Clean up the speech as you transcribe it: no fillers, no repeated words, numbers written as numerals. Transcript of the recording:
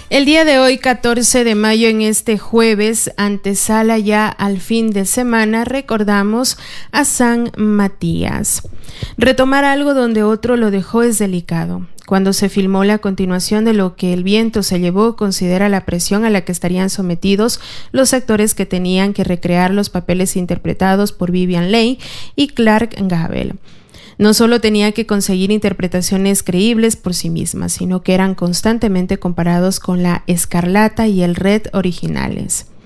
El día de hoy, 14 de mayo, en este jueves, antesala ya al fin de semana, recordamos a San Matías. Retomar algo donde otro lo dejó es delicado. Cuando se filmó la continuación de Lo que el viento se llevó, considera la presión a la que estarían sometidos los actores que tenían que recrear los papeles interpretados por Vivien Leigh y Clark Gable. No solo tenía que conseguir interpretaciones creíbles por sí mismas, sino que eran constantemente comparados con la Escarlata y el Red originales.